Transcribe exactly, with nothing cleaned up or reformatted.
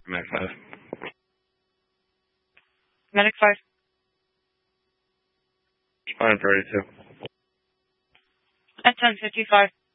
Mac five. Medic five. Spine thirty-two. At ten fifty-five.